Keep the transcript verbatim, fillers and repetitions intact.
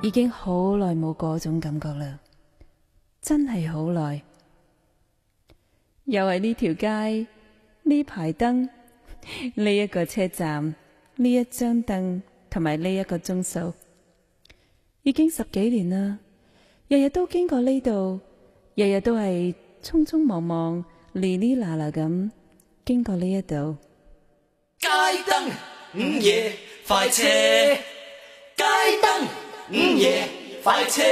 已經好耐冇嗰種感覺啦，真係好耐。又係呢條街，呢排燈，呢一個車站，呢一張凳，同埋呢一個鐘數，已經十幾年啦。日日都經過呢度，日日都係匆匆忙忙、哩哩啦啦咁經過呢一度。 街燈午夜快車，街燈午夜快車。